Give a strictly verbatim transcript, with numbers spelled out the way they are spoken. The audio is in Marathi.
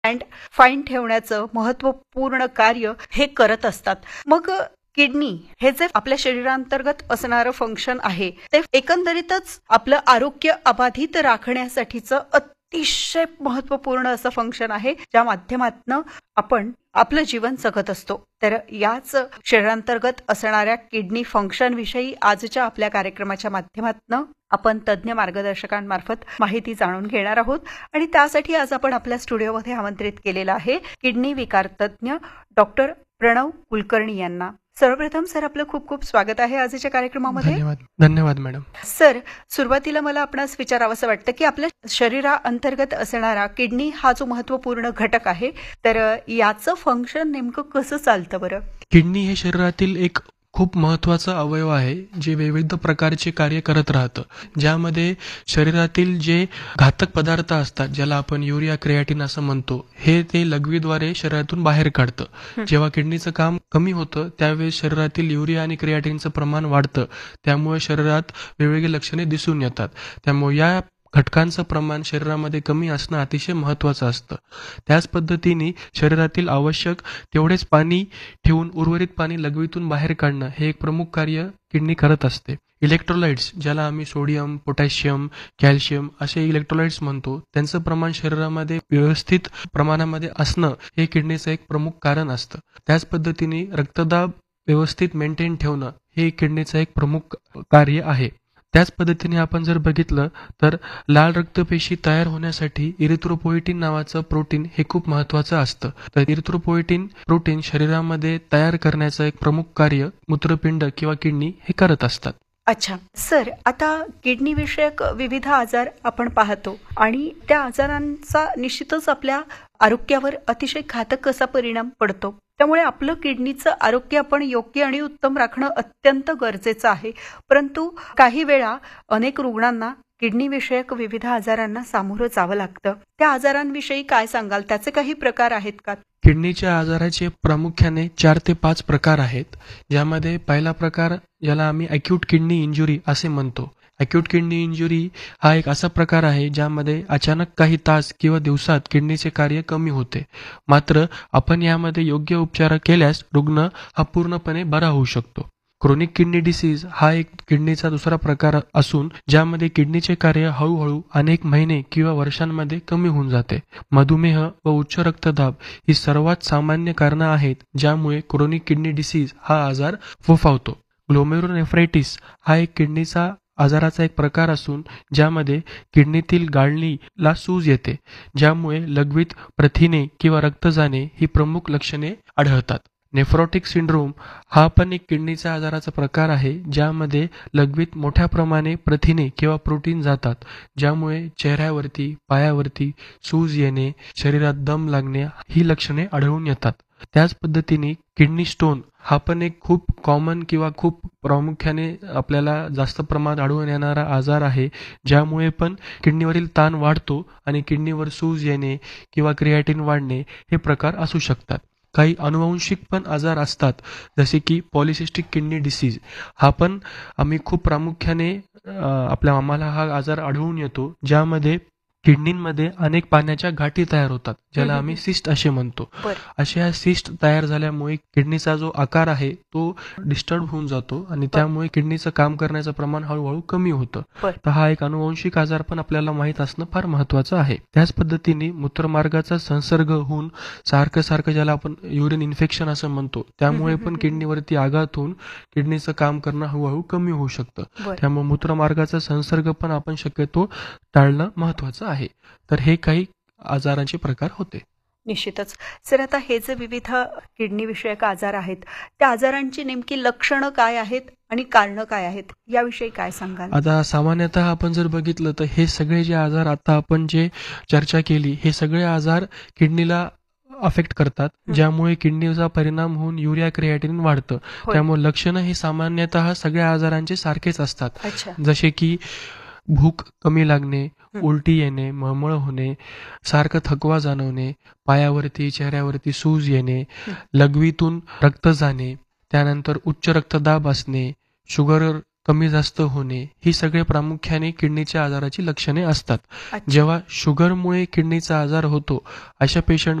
अँड फाईन ठेवण्याचं महत्त्वपूर्ण कार्य हे करत असतात. मग किडनी हे जे आपल्या शरीरांतर्गत असणारं फंक्शन आहे ते एकंदरीतच आपलं आरोग्य अबाधित राखण्यासाठीचं अतिशय महत्त्वपूर्ण असं फंक्शन आहे, ज्या माध्यमातून आपण आपलं जीवन जगत असतो. तर याच शरीरांतर्गत असणाऱ्या किडनी फंक्शन विषयी आजच्या आपल्या कार्यक्रमाच्या माध्यमातून आपण तज्ज्ञ मार्गदर्शकांमार्फत माहिती जाणून घेणार आहोत. आणि त्यासाठी आज आपण आपल्या स्टुडिओमध्ये आमंत्रित केलेलं आहे किडनी विकार तज्ज्ञ डॉक्टर प्रणव कुलकर्णी यांना. सर्वप्रथम सर, आपलं खूप खूप स्वागत आहे आजच्या कार्यक्रमामध्ये. धन्यवाद धन्यवाद मॅडम. सर, सुरुवातीला मला आपणास विचारावंसं वाटतं की आपल्या शरीराअंतर्गत असणारा किडनी हा जो महत्त्वपूर्ण घटक आहे, तर याचं फंक्शन नेमकं कसं चालतं बरं? किडनी हे शरीरातील एक खूप महत्वाचा अवयव आहे, जे विविध प्रकारचे कार्य करत राहतं. ज्यामध्ये शरीरातील जे घातक पदार्थ असतात, ज्याला आपण युरिया क्रिएटिन असं म्हणतो, हे ते लघवीद्वारे शरीरातून बाहेर काढतं. जेव्हा किडनीचं काम कमी होतं त्यावेळेस शरीरातील युरिया आणि क्रिएटिनचं प्रमाण वाढतं. त्यामुळे शरीरात वेगवेगळी लक्षणे दिसून येतात. त्यामुळे या घटकांचं प्रमाण शरीरामध्ये कमी असणं अतिशय महत्त्वाचं असतं. त्याच पद्धतीने शरीरातील आवश्यक तेवढेच पाणी ठेवून उर्वरित पाणी लघवीतून बाहेर काढणं हे एक प्रमुख कार्य किडनी करत असते. इलेक्ट्रोलाइट्स, ज्याला आम्ही सोडियम, पोटॅशियम, कॅल्शियम असे इलेक्ट्रोलाइट्स म्हणतो, त्यांचं प्रमाण शरीरामध्ये व्यवस्थित प्रमाणामध्ये असणं हे किडनीचं एक प्रमुख कारण असतं. त्याच पद्धतीने रक्तदाब व्यवस्थित मेंटेन ठेवणं हे किडनीचं एक प्रमुख कार्य आहे. त्याच पद्धतीने आपण जर बघितलं तर लाल रक्तपेशी तयार होण्यासाठी इरिथ्रोपोएटिन नावाचं प्रोटीन हे खूप महत्वाचं असतं. तर इरिथ्रोपोएटिन प्रोटीन शरीरामध्ये तयार करण्याचं एक प्रमुख कार्य मूत्रपिंड किंवा किडनी हे करत असतात. अच्छा सर, आता किडनी विषयक विविध आजार आपण पाहतो आणि त्या आजारांचा निश्चितच आपल्या आरोग्यावर अतिशय घातक असा परिणाम पडतो. त्यामुळे आपलं किडनीचं आरोग्य आपण योग्य आणि उत्तम राखणं अत्यंत गरजेचं आहे. परंतु काही वेळा अनेक रुग्णांना किडनी विषयक विविध आजारांना सामोरं जावं लागतं. त्या आजारांविषयी काय सांगाल? त्याचे काही प्रकार आहेत का? किडनीच्या आजाराचे प्रामुख्याने चार ते पाच प्रकार आहेत. ज्यामध्ये पहिला प्रकार, ज्याला आम्ही अॅक्यूट किडनी इंजुरी असे म्हणतो. अॅक्यूट किडनी इंजुरी हा एक असा प्रकार आहे ज्यामध्ये अचानक काही तास किंवा दिवसात किडनीचे कार्य कमी होते. मात्र आपण यामध्ये योग्य उपचार केल्यास रुग्ण हा पूर्णपणे बरा होऊ शकतो. क्रोनिक किडनी डिसीज हा एक किडनीचा दुसरा प्रकार असून ज्यामध्ये किडनीचे कार्य हळूहळू अनेक महिने किंवा वर्षांमध्ये कमी होऊन जाते. मधुमेह व उच्च रक्तदाब ही सर्वात सामान्य कारणं आहेत ज्यामुळे क्रोनिक किडनी डिसीज हा आजार फोफावतो. ग्लोमेरुलोनेफ्रायटिस हा एक किडनीचा आजाराचा एक प्रकार असून ज्यामध्ये किडनीतील गाळणीला सूज येते, ज्यामुळे लघवीत प्रथिने किंवा रक्त जाणे ही प्रमुख लक्षणे आढळतात. नेफ्रोटिक सिंड्रोम हा पण एक किडनीच्या आजाराचा प्रकार आहे ज्यामध्ये लघवीत मोठ्या प्रमाणे प्रथिने किंवा प्रोटीन जातात, ज्यामुळे चेहऱ्यावरती, पायावरती सूज येणे, शरीरात दम लागणे ही लक्षणे आढळून येतात. त्याच पद्धतीने किडनी स्टोन हा पण एक खूप कॉमन किंवा खूप प्रामुख्याने आपल्याला जास्त प्रमाणात आढळून येणारा आजार आहे, ज्यामुळे पण किडनीवरील ताण वाढतो आणि किडनीवर सूज येणे किंवा क्रिएटिन वाढणे हे प्रकार असू शकतात. काही अनुवांशिक पण आजार असतात, जसे की पॉलिसिस्टिक किडनी डिसीज. हा पण आम्ही खूप प्रामुख्याने आपल्या आम्हाला हा आजार आढळून येतो, ज्यामध्ये किडनीमध्ये अनेक पाण्याच्या गाठी तयार होतात, ज्याला आम्ही सिस्ट असे म्हणतो. अशा सिस्ट तयार झाल्यामुळे किडनीचा जो आकार आहे तो डिस्टर्ब होऊन जातो आणि त्यामुळे किडनीचं काम करण्याचं प्रमाण हळूहळू कमी होतं. तर हा एक अनुवांशिक आजार पण आपल्याला माहित असणं फार महत्वाचं आहे. त्याच पद्धतीने मूत्रमार्गाचा संसर्ग होऊन सारखं सारखं, ज्याला आपण युरिन इन्फेक्शन असं म्हणतो, त्यामुळे पण किडनीवरती आघात होऊन किडनीचं काम करणं हळूहळू कमी होऊ शकतं. त्यामुळे मूत्रमार्गाचा संसर्ग पण आपण शक्यतो टाळणं महत्वाचं आहे. तर हे काही आजारांचे प्रकार होते. निश्चितच सर, आता हे जे विविध किडनी विषयक आजार आहेत, त्या आजारांची नेमकी लक्षणं काय आहेत आणि कारणं काय आहेत याविषयी काय सांगाल? आता सामान्यतः आपण जर बघितलं तर हे सगळे जे आजार आता आपण जे चर्चा केली, हे सगळे आजार किडनीला अफेक्ट करतात, ज्यामुळे किडनीचा परिणाम होऊन युरिया क्रिएटिन वाढतं. त्यामुळे लक्षणं हे सामान्यतः सगळ्या आजारांचे सारखेच असतात. जसे की भूक कमी लागणे, उलटी येणे, मळमळ होणे, सारखं थकवा जाणवणे, पायावरती चेहऱ्यावरती सूज येणे, लघवीतून रक्त जाणे, त्यानंतर उच्च रक्तदाब असणे, शुगर कमी जास्त होणे ही सगळे प्रामुख्याने किडनीच्या आजाराची लक्षणे असतात. अच्छा. जेव्हा शुगरमुळे किडनीचा आजार होतो अशा पेशंट